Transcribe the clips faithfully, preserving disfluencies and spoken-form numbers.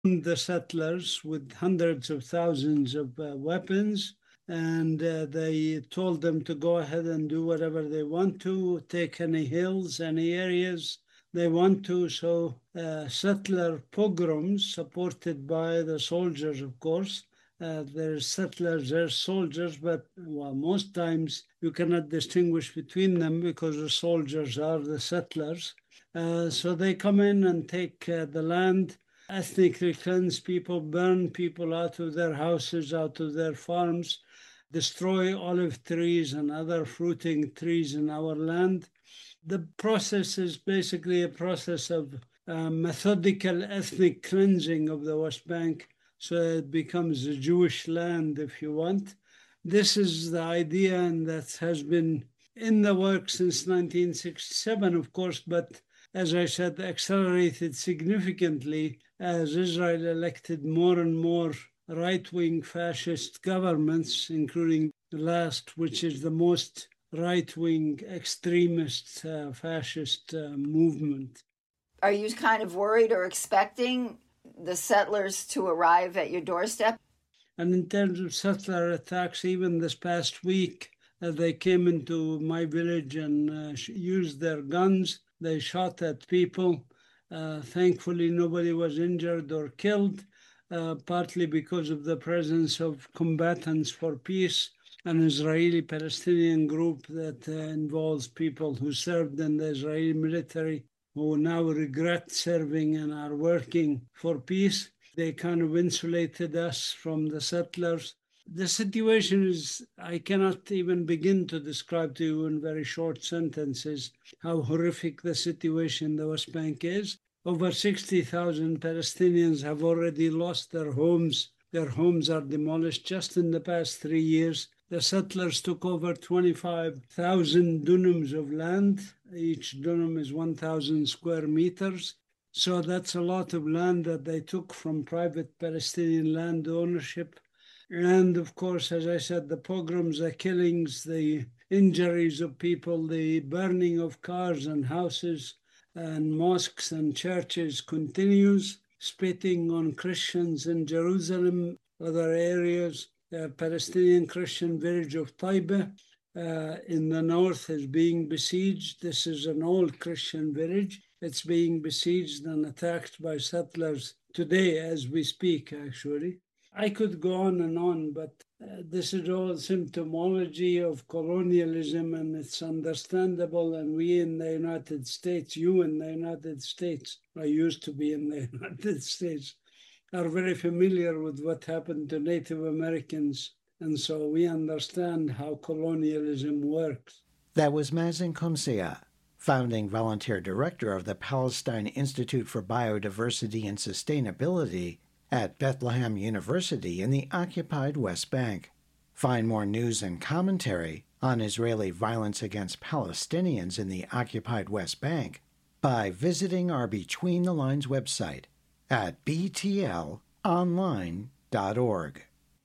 the settlers with hundreds of thousands of uh, weapons, and uh, they told them to go ahead and do whatever they want to, take any hills, any areas they want to. So, uh, settler pogroms, supported by the soldiers, of course. Uh, there's settlers, there's soldiers, but well, most times you cannot distinguish between them because the soldiers are the settlers. Uh, so they come in and take uh, the land, ethnically cleanse people, burn people out of their houses, out of their farms, destroy olive trees and other fruiting trees in our land. The process is basically a process of uh, methodical ethnic cleansing of the West Bank, so it becomes a Jewish land, if you want. This is the idea, and that has been in the works since nineteen sixty-seven, of course, but as I said, accelerated significantly as Israel elected more and more right-wing fascist governments, including the last, which is the most right-wing extremist uh, fascist uh, movement. Are you kind of worried or expecting the settlers to arrive at your doorstep? And in terms of settler attacks, even this past week, uh, they came into my village and uh, used their guns. They shot at people. Uh, thankfully, nobody was injured or killed, uh, partly because of the presence of Combatants for Peace, an Israeli-Palestinian group that uh, involves people who served in the Israeli military who now regret serving and are working for peace. They kind of insulated us from the settlers. The situation is, I cannot even begin to describe to you in very short sentences how horrific the situation in the West Bank is. Over sixty thousand Palestinians have already lost their homes. Their homes are demolished just in the past three years. The settlers took over twenty-five thousand dunums of land. Each dunum is one thousand square meters. So that's a lot of land that they took from private Palestinian land ownership. And of course, as I said, the pogroms, the killings, the injuries of people, the burning of cars and houses and mosques and churches continues, spitting on Christians in Jerusalem, other areas. The Palestinian Christian village of Taiba uh, in the north is being besieged. This is an old Christian village. It's being besieged and attacked by settlers today as we speak, actually. I could go on and on, but uh, this is all symptomology of colonialism, and it's understandable. And we in the United States, you in the United States, I used to be in the United States, are very familiar with what happened to Native Americans. And so we understand how colonialism works. That was Mazen Qumsiyeh, founding volunteer director of the Palestine Institute for Biodiversity and Sustainability at Bethlehem University in the occupied West Bank. Find more news and commentary on Israeli violence against Palestinians in the occupied West Bank by visiting our Between the Lines website at b t l online dot org.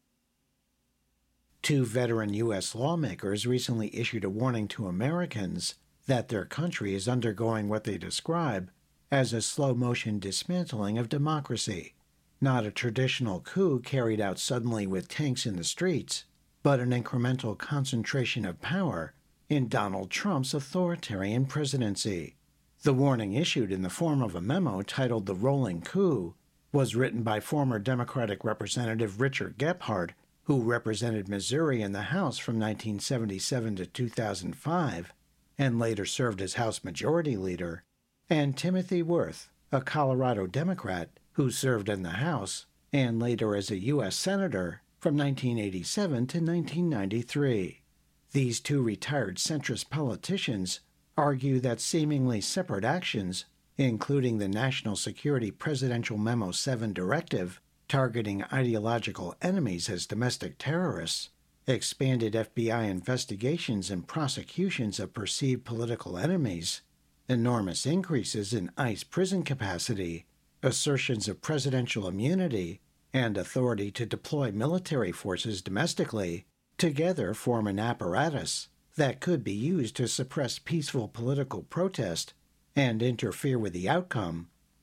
Two veteran U S lawmakers recently issued a warning to Americans that their country is undergoing what they describe as a slow-motion dismantling of democracy. Not a traditional coup carried out suddenly with tanks in the streets, but an incremental concentration of power in Donald Trump's authoritarian presidency. The warning, issued in the form of a memo titled The Rolling Coup, was written by former Democratic Representative Richard Gephardt, who represented Missouri in the House from nineteen seventy-seven to two thousand five, and later served as House Majority Leader, and Timothy Worth, a Colorado Democrat who served in the House and later as a U S Senator from nineteen eighty-seven to nineteen ninety-three. These two retired centrist politicians argue that seemingly separate actions, including the National Security Presidential Memo seven directive targeting ideological enemies as domestic terrorists, expanded F B I investigations and prosecutions of perceived political enemies, enormous increases in ICE prison capacity, assertions of presidential immunity, and authority to deploy military forces domestically, together form an apparatus that could be used to suppress peaceful political protest and interfere with the outcome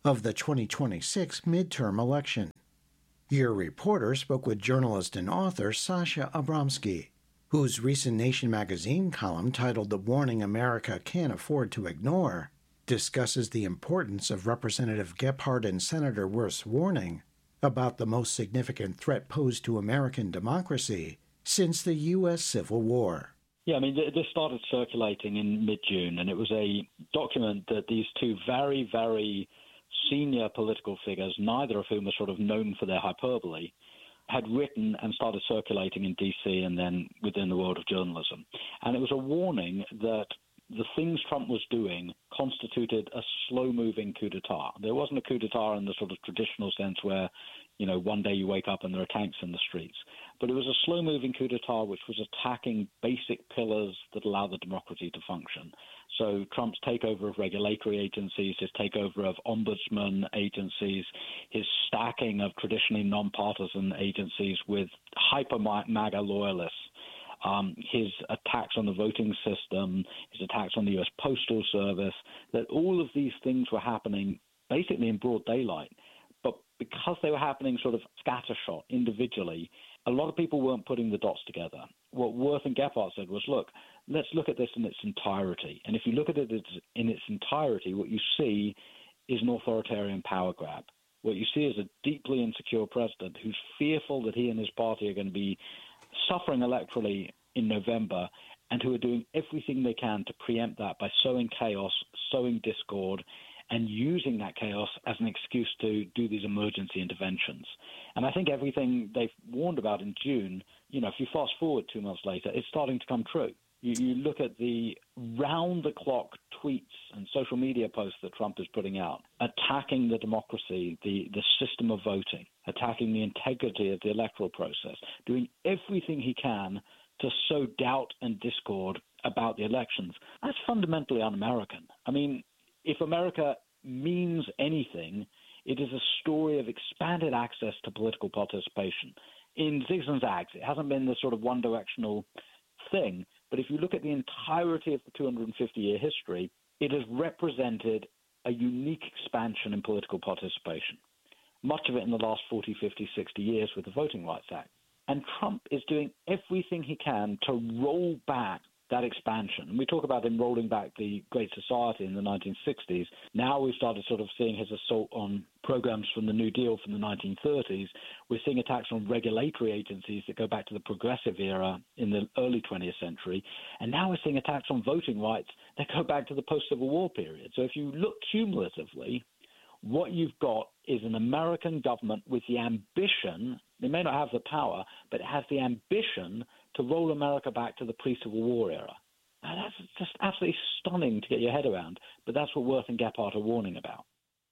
of the twenty twenty-six midterm election. Your reporter spoke with journalist and author Sasha Abramsky, whose recent Nation magazine column titled "The Warning America Can't Afford to Ignore" discusses the importance of Representative Gephardt and Senator Wirth's warning about the most significant threat posed to American democracy since the U S Civil War. Yeah, I mean, this started circulating in mid-June, and it was a document that these two very, very senior political figures, neither of whom are sort of known for their hyperbole, had written and started circulating in D C and then within the world of journalism. And it was a warning that the things Trump was doing constituted a slow-moving coup d'etat. There wasn't a coup d'etat in the sort of traditional sense where, you know, one day you wake up and there are tanks in the streets. But it was a slow-moving coup d'etat which was attacking basic pillars that allow the democracy to function. So Trump's takeover of regulatory agencies, his takeover of ombudsman agencies, his stacking of traditionally nonpartisan agencies with hyper-MAGA loyalists, Um, his attacks on the voting system, his attacks on the U S Postal Service, that all of these things were happening basically in broad daylight. But because they were happening sort of scattershot individually, a lot of people weren't putting the dots together. What Wirth and Gephardt said was, look, let's look at this in its entirety. And if you look at it in its entirety, what you see is an authoritarian power grab. What you see is a deeply insecure president who's fearful that he and his party are going to be suffering electorally in November, and who are doing everything they can to preempt that by sowing chaos, sowing discord, and using that chaos as an excuse to do these emergency interventions. And I think everything they've warned about in June, you know, if you fast forward two months later, it's starting to come true. You, you look at the round-the-clock tweets and social media posts that Trump is putting out, attacking the democracy, the, the system of voting, attacking the integrity of the electoral process, doing everything he can to sow doubt and discord about the elections. That's fundamentally un-American. I mean, if America means anything, it is a story of expanded access to political participation. In zigs and zags, it hasn't been the sort of one-directional thing. But if you look at the entirety of the two hundred fifty year history, it has represented a unique expansion in political participation, much of it in the last forty, fifty, sixty years with the Voting Rights Act. And Trump is doing everything he can to roll back that expansion. And we talk about him rolling back the Great Society in the nineteen sixties. Now we've started sort of seeing his assault on programs from the New Deal from the nineteen thirties. We're seeing attacks on regulatory agencies that go back to the progressive era in the early twentieth century. And now we're seeing attacks on voting rights that go back to the post-Civil War period. So if you look cumulatively, what you've got is an American government with the ambition, they may not have the power, but it has the ambition to roll America back to the pre-Civil War era. Now, that's just absolutely stunning to get your head around, but that's what Wirth and Gephardt are warning about.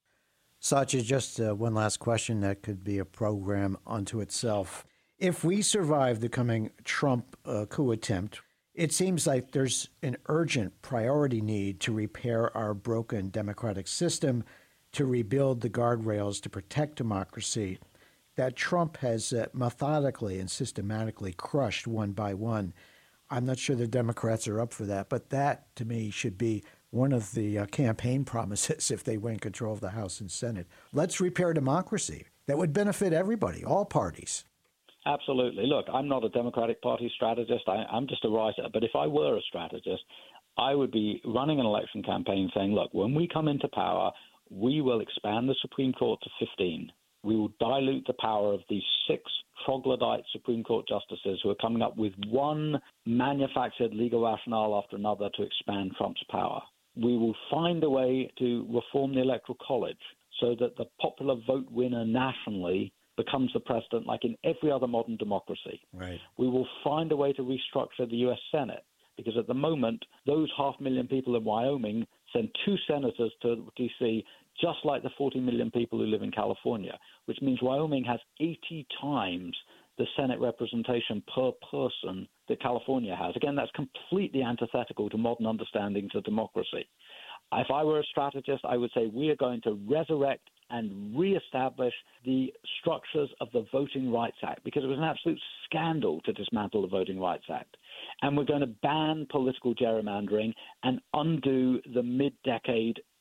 Sacha, just uh, one last question that could be a program unto itself. If we survive the coming Trump uh, coup attempt, it seems like there's an urgent priority need to repair our broken democratic system, to rebuild the guardrails to protect democracy that Trump has uh, methodically and systematically crushed one by one. I'm not sure the Democrats are up for that, but that, to me, should be one of the uh, campaign promises if they win control of the House and Senate. Let's repair democracy. That would benefit everybody, all parties. Absolutely. Look, I'm not a Democratic Party strategist. I, I'm just a writer. But if I were a strategist, I would be running an election campaign saying, look, when we come into power, we will expand the Supreme Court to fifteen. We will dilute the power of these six troglodyte Supreme Court justices who are coming up with one manufactured legal rationale after another to expand Trump's power. We will find a way to reform the Electoral College so that the popular vote winner nationally becomes the president like in every other modern democracy. Right. We will find a way to restructure the U S Senate because at the moment, those half million people in Wyoming send two senators to D C just like the forty million people who live in California, which means Wyoming has eighty times the Senate representation per person that California has. Again, that's completely antithetical to modern understandings of democracy. If I were a strategist, I would say we are going to resurrect and reestablish the structures of the Voting Rights Act, because it was an absolute scandal to dismantle the Voting Rights Act. And we're going to ban political gerrymandering and undo the mid-decade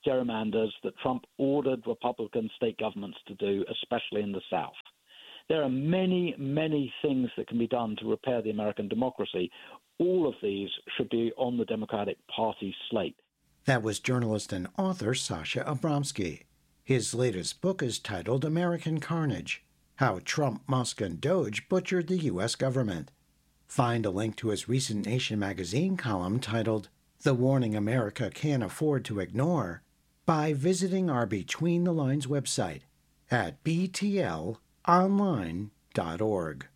gerrymanders that Trump ordered Republican state governments to do, especially in the South. There are many, many things that can be done to repair the American democracy. All of these should be on the Democratic Party's slate. That was journalist and author Sasha Abramsky. His latest book is titled American Carnage: How Trump, Musk, and Doge Butchered the U S Government. Find a link to his recent Nation magazine column titled The Warning America Can't Afford to Ignore by visiting our Between the Lines website at b t l online dot org.